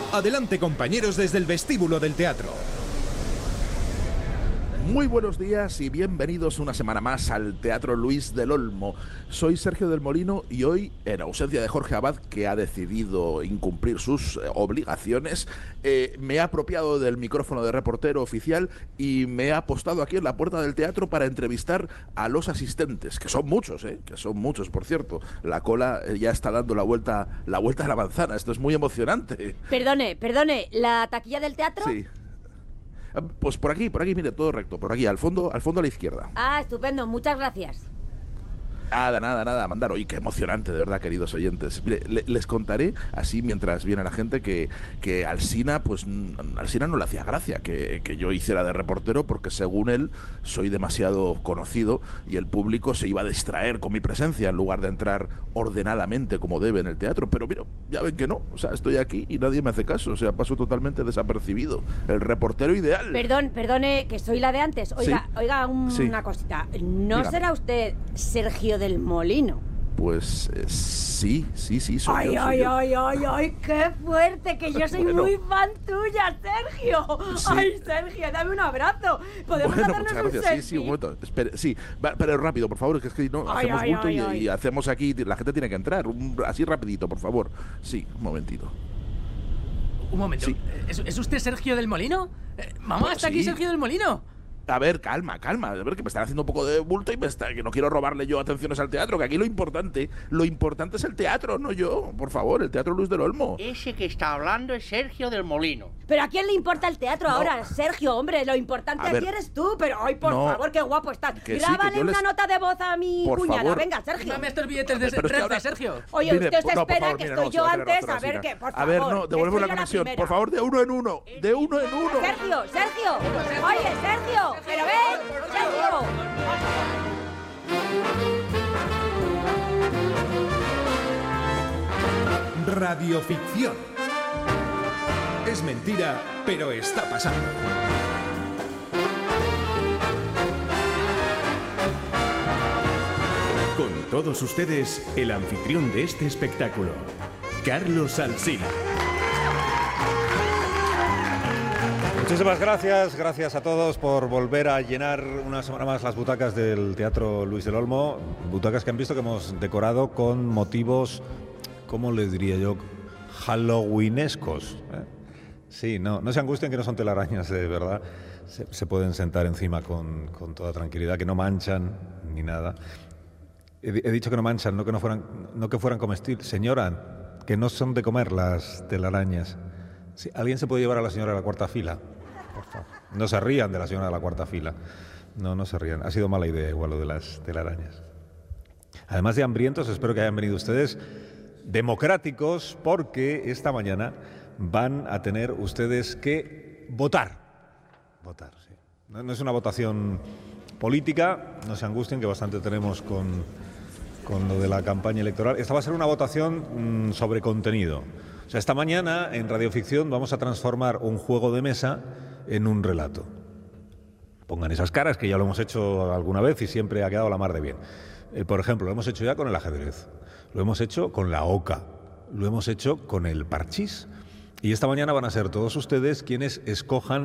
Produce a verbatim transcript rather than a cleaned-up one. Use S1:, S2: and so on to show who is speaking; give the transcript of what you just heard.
S1: Adelante, compañeros, desde el vestíbulo del teatro.
S2: Muy buenos días y bienvenidos una semana más al Teatro Luis del Olmo. Soy Sergio del Molino y hoy, en ausencia de Jorge Abad, que ha decidido incumplir sus eh, obligaciones, eh, me he apropiado del micrófono de reportero oficial y me he apostado aquí en la puerta del teatro para entrevistar a los asistentes, que son muchos, ¿eh? que son muchos, por cierto. La cola eh, ya está dando la vuelta, la vuelta a la manzana. Esto es muy emocionante.
S3: Perdone, perdone, ¿la taquilla del teatro?
S2: Sí. Pues por aquí, por aquí, mire, todo recto, por aquí, al fondo, al fondo a la izquierda.
S3: Ah, estupendo, muchas gracias.
S2: Nada, nada, nada, mandar. Oye, qué emocionante, de verdad, queridos oyentes. Mire, le, les contaré, así mientras viene la gente, que, que Alsina, pues, Alsina no le hacía gracia que, que yo hiciera de reportero, porque según él, soy demasiado conocido y el público se iba a distraer con mi presencia en lugar de entrar ordenadamente como debe en el teatro. Pero mira, ya ven que no, o sea, estoy aquí y nadie me hace caso, o sea, paso totalmente desapercibido. El reportero ideal.
S3: Perdón, perdone, que soy la de antes. Oiga,
S2: ¿Sí?
S3: oiga, un,
S2: Sí.
S3: una cosita. ¿No
S2: Dígame.
S3: será usted Sergio del Molino?
S2: Pues eh, sí, sí, sí, soy
S3: Ay,
S2: yo, soy
S3: ay,
S2: yo.
S3: ay, ay, ay, qué fuerte, que yo soy
S2: Bueno.
S3: muy fan tuya, Sergio.
S2: Sí.
S3: Ay, Sergio, dame un abrazo. ¿Podemos
S2: Bueno,
S3: hacernos
S2: muchas
S3: un
S2: gracias.
S3: selfie?
S2: Sí, sí, un momento. Espere, sí, va, pero rápido, por favor, que es que no,
S3: Ay,
S2: hacemos
S3: ay,
S2: bulto
S3: ay,
S2: y,
S3: ay.
S2: y hacemos aquí, la gente tiene que entrar. Un- así rapidito, por favor. Sí, un momentito.
S4: Un momento,
S2: Sí.
S4: ¿Es, es usted Sergio del Molino? Eh, Mamá,
S2: Pues
S4: ¿está
S2: sí.
S4: aquí Sergio del Molino?
S2: A ver, calma, calma. A ver, que me están haciendo un poco de bulto y me está, que no quiero robarle yo atenciones al teatro, que aquí lo importante, lo importante es el teatro, no yo. Por favor, el Teatro Luis del Olmo.
S5: Ese que está hablando es Sergio del Molino.
S3: ¿Pero a quién le importa el teatro ahora, Sergio? Hombre, lo importante
S2: A ver.
S3: aquí eres tú. Pero, ay, por
S2: No.
S3: favor, qué guapo estás.
S2: Que sí, que
S3: Grábale
S2: yo les-
S3: una nota de voz a mi
S2: Por
S3: cuñada.
S2: favor.
S3: Venga, Sergio.
S4: Dame estos billetes de
S2: Pero es que
S4: Renfe,
S2: ahora-
S4: Sergio.
S3: Oye,
S2: Mire,
S3: usted se
S2: no, por
S3: espera
S2: favor,
S3: que
S2: mire,
S3: estoy
S2: no, se
S3: yo
S2: va a tener
S3: antes.
S2: razón,
S3: A ver
S2: Alsina.
S3: qué, por favor.
S2: A ver, no,
S3: que
S2: devolvemos
S3: soy
S2: la
S3: yo
S2: conexión.
S3: primera.
S2: Por favor, de uno en uno. De uno en uno.
S3: Sergio, Sergio. Oye, Sergio. Pero ven, Sergio.
S1: Radioficción. Es mentira, pero está pasando. Con todos ustedes, el anfitrión de este espectáculo, Carlos Alsina.
S6: Muchísimas gracias, gracias a todos por volver a llenar una semana más las butacas del Teatro Luis del Olmo, butacas que han visto que hemos decorado con motivos, ¿cómo les diría yo? Halloweenescos. ¿eh? Sí, no, no se angustien que no son telarañas, de verdad, se, se pueden sentar encima con, con toda tranquilidad, que no manchan ni nada. He, he dicho que no manchan, no que, no, fueran, no que fueran comestibles. Señora, que no son de comer las telarañas. Sí, ¿alguien se puede llevar a la señora a la cuarta fila? Por favor. No se rían de la señora de la cuarta fila. No, no se rían. Ha sido mala idea igual lo de las telarañas. Además de hambrientos, espero que hayan venido ustedes democráticos, porque esta mañana van a tener ustedes que votar. Votar, sí. No, no es una votación política, no se angustien, que bastante tenemos con, con lo de la campaña electoral. Esta va a ser una votación mmm, sobre contenido. O sea, esta mañana en Radioficción vamos a transformar un juego de mesa en un relato. Pongan esas caras, que ya lo hemos hecho alguna vez y siempre ha quedado la mar de bien. Eh, por ejemplo, lo hemos hecho ya con el ajedrez, lo hemos hecho con la oca, lo hemos hecho con el parchís. Y esta mañana van a ser todos ustedes quienes escojan